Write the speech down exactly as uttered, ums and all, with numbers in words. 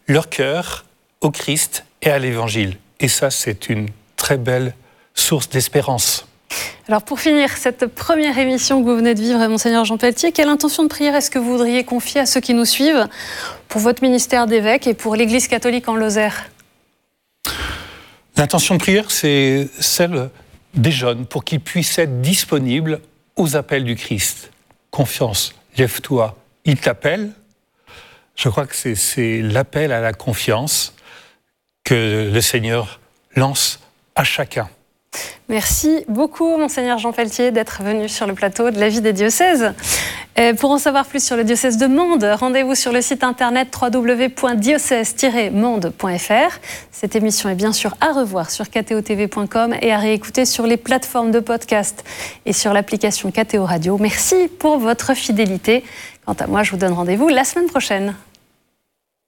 leur cœur au Christ et à l'Évangile. Et ça, c'est une très belle source d'espérance. Alors pour finir cette première émission que vous venez de vivre, Monseigneur Jean Peltier, quelle intention de prière est-ce que vous voudriez confier à ceux qui nous suivent pour votre ministère d'évêque et pour l'Église catholique en Lozère ? L'intention de prière, c'est celle des jeunes pour qu'ils puissent être disponibles aux appels du Christ. Confiance, lève-toi, il t'appelle. Je crois que c'est, c'est l'appel à la confiance que le Seigneur lance à chacun. Merci beaucoup, Monseigneur Jean Peltier, d'être venu sur le plateau de La Vie des diocèses. Et pour en savoir plus sur le diocèse de Mende, rendez-vous sur le site internet w w w point diocèse tiret mende point f r. Cette émission est bien sûr à revoir sur k t o t v point com et à réécouter sur les plateformes de podcast et sur l'application K T O Radio. Merci pour votre fidélité. Quant à moi, je vous donne rendez-vous la semaine prochaine.